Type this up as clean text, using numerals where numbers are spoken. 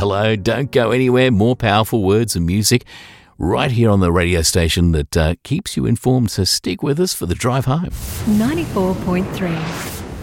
hello. Don't go anywhere. More powerful words and music right here on the radio station that keeps you informed. So stick with us for the drive home. 94.3